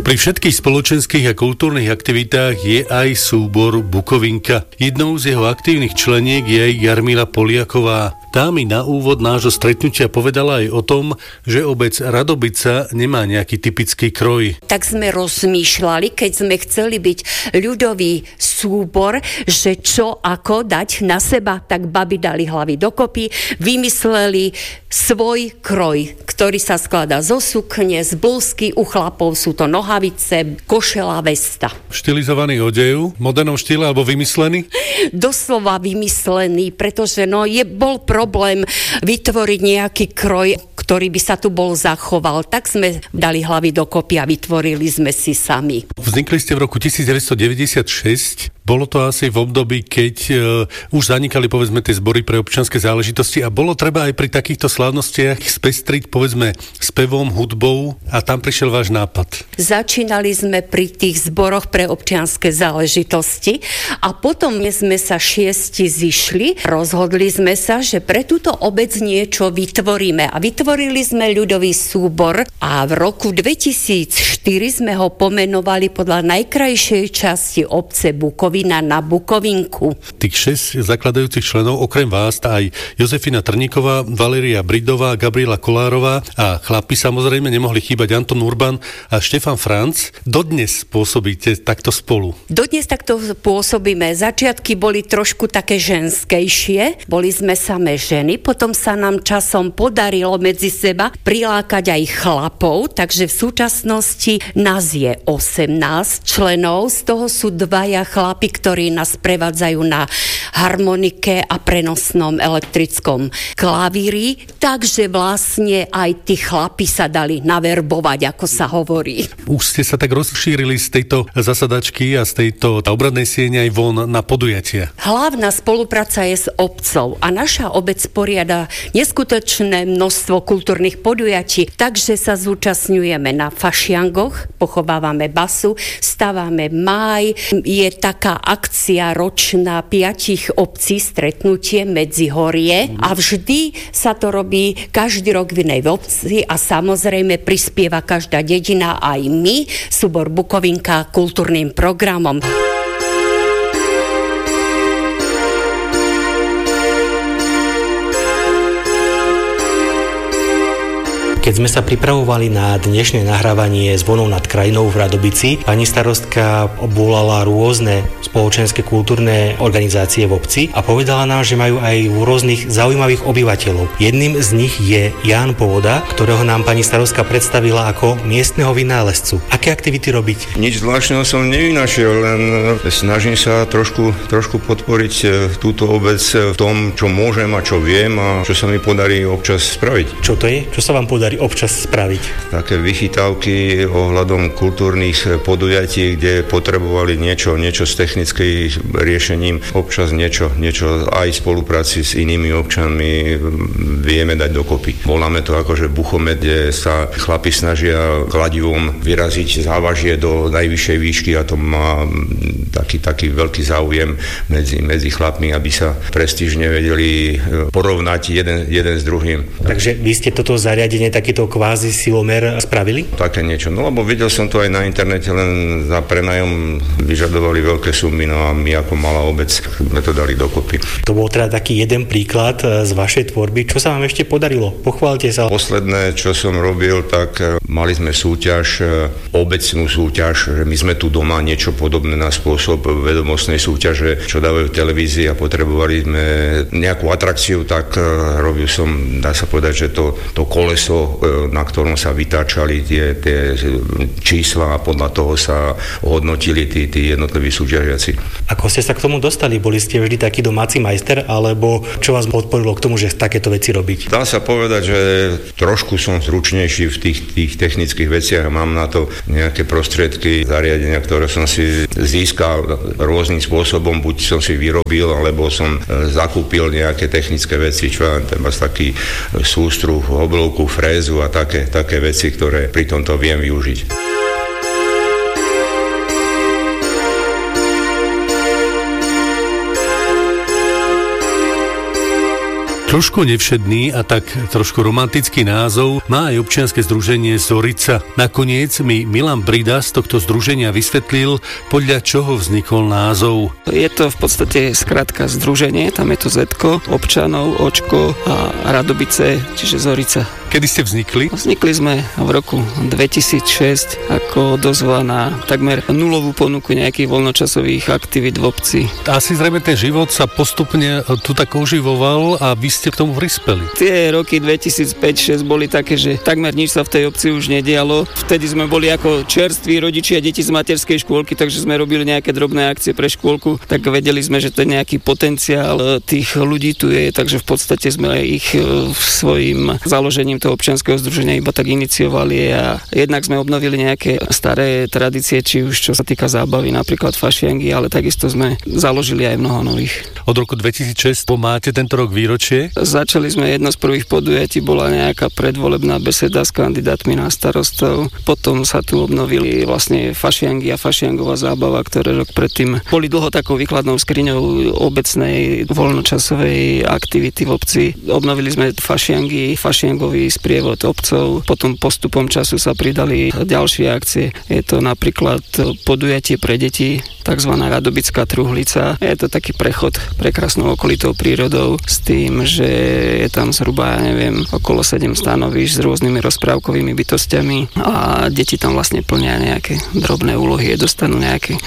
Pri všetkých spoločenských a kultúrnych aktivitách je aj súbor Bukovinka. Jednou z jeho aktívnych členiek je Jarmila Poliaková. Tá mi na úvod nášho stretnutia povedala aj o tom, že obec Radobica nemá nejaký typický kroj. Tak sme rozmýšľali, keď sme chceli byť ľudový súbor, že čo ako dať na seba, tak babi dali hlavy dokopy, vymysleli svoj kroj, ktorý sa skladá zo sukne, z blúzky, u chlapov sú to nohavice, košela, vesta. Štilizovaný odev, v modernom štýle alebo vymyslený? Doslova vymyslený, pretože bol problém vytvoriť nejaký kroj, ktorý by sa tu bol zachoval. Tak sme dali hlavy dokopy a vytvorili sme si sami. Vznikli ste v roku 1996. Bolo to asi v období, keď už zanikali, povedzme, tie zbory pre občianske záležitosti a bolo treba aj pri takýchto slávnostiach spestriť, povedzme, spevom, hudbou a tam prišiel váš nápad. Začínali sme pri tých zboroch pre občianske záležitosti a potom sme sa 6 zišli. Rozhodli sme sa, že pre túto obec niečo vytvoríme a vytvorili sme ľudový súbor a v roku 2004 sme ho pomenovali podľa najkrajšej časti obce Bukovina na Bukovinku. Tých 6 zakladajúcich členov, okrem vás, aj Jozefina Trníková, Valéria Bridová, Gabriela Kolárová a chlapi samozrejme nemohli chýbať Anton Urban a Štefan Franc. Dodnes pôsobíte takto spolu? Dodnes takto pôsobíme. Začiatky boli trošku také ženskejšie. Boli sme samé ženy, potom sa nám časom podarilo medzi seba prilákať aj chlapov, takže v súčasnosti nás je 18 členov, z toho sú 2 chlapi, ktorí nás prevádzajú na harmonike a prenosnom elektrickom klavíri, takže vlastne aj tí chlapi sa dali naverbovať, ako sa hovorí. Už ste sa tak rozšírili z tejto zasadačky a z tejto obradnej siene aj von na podujatia. Hlavná spolupráca je s obcov a naša obec poriada neskutočné množstvo kultúrnych podujatí, takže sa zúčastňujeme na fašiangoch, pochovávame basu, stávame máj, je taká akcia ročná 5 obcí, stretnutie medzi horie a vždy sa to robí každý rok v inej obci a samozrejme prispieva každá dedina, aj my, súbor Bukovinka, kultúrnym programom. Keď sme sa pripravovali na dnešné nahrávanie Zvonov nad krajinou v Radobici, pani starostka obvolala rôzne spoločenské kultúrne organizácie v obci a povedala nám, že majú aj rôznych zaujímavých obyvateľov. Jedným z nich je Ján Povoda, ktorého nám pani starostka predstavila ako miestneho vynálezcu. Aké aktivity robiť? Nič zvláštneho som nevynašiel, len snažím sa trošku podporiť túto obec v tom, čo môžem a čo viem a čo sa mi podarí občas spraviť. Čo to je? Čo sa vám podarí občas spraviť? Také vychytávky ohľadom kultúrnych podujatí, kde potrebovali niečo s technickým riešením, občas niečo aj v spolupráci s inými občanmi vieme dať dokopy. Voláme to akože buchomet, kde sa chlapi snažia kladivom vyraziť závažie do najvyššej výšky a to má taký veľký záujem medzi chlapmi, aby sa prestížne vedeli porovnať jeden s druhým. Takže vy ste toto zariadenie takýto kvázi silomer spravili? Také niečo. No lebo videl som to aj na internete, len za prenajom vyžadovali veľké sumy, no a my ako malá obec sme to dali dokopy. To bol teda taký jeden príklad z vašej tvorby. Čo sa vám ešte podarilo? Pochválte sa. Posledné, čo som robil, tak mali sme súťaž, obecnú súťaž, že my sme tu doma niečo podobné na spôsob vedomostnej súťaže, čo dávajú v televízii a potrebovali sme nejakú atrakciu, tak robil som, dá sa povedať, že to koleso, na ktorom sa vytáčali tie čísla a podľa toho sa hodnotili tí jednotliví súťažiaci. Ako ste sa k tomu dostali? Boli ste vždy taký domáci majster, alebo čo vás podporilo k tomu, že takéto veci robiť? Dá sa povedať, že trošku som zručnejší v tých technických veciach a mám na to nejaké prostriedky, zariadenia, ktoré som si získal rôznym spôsobom, buď som si vyrobil, alebo som zakúpil nejaké technické veci, čo je taký sústruh, oblovku, frézu a také veci, ktoré pri tomto viem využiť. Trošku nevšedný a tak trošku romantický názov má aj občianske združenie Zorica. Nakoniec mi Milan Brida z tohto združenia vysvetlil, podľa čoho vznikol názov. Je to v podstate skratka združenie, tam je to Z-ko, občanov, Očko a Radobice, čiže Zorica. Kedy ste vznikli? Vznikli sme v roku 2006 ako dozva na takmer nulovú ponuku nejakých voľnočasových aktivít v obci. Asi zrejme ten život sa postupne tu tak oživoval a vy ste k tomu prispeli. Tie roky 2005-2006 boli také, že takmer nič sa v tej obci už nedialo. Vtedy sme boli ako čerství rodičia deti z materskej škôlky, takže sme robili nejaké drobné akcie pre škôlku, tak vedeli sme, že to je nejaký potenciál tých ľudí tu je, takže v podstate sme ich svojim založením toho občianskeho združenia iba tak iniciovali a jednak sme obnovili nejaké staré tradície, či už čo sa týka zábavy, napríklad fašiangy, ale takisto sme založili aj mnoho nových. Od roku 2006 máte tento rok výročie? Začali sme, jedno z prvých podujatí bola nejaká predvolebná beseda s kandidátmi na starostov. Potom sa tu obnovili vlastne fašiangy a fašiangová zábava, ktoré rok predtým boli dlho takou výkladnou skriňou obecnej voľnočasovej aktivity v obci. Obnovili sme fašiangy, fašiangový sprievod obcov, potom postupom času sa pridali ďalšie akcie. Je to napríklad podujatie pre deti, takzvaná Radobická truhlica. Je to taký prechod prekrásnou okolitou prírodou s tým, že je tam zhruba, okolo 7 stanovíš s rôznymi rozprávkovými bytostiami a deti tam vlastne plnia nejaké drobné úlohy, dostanú nejaké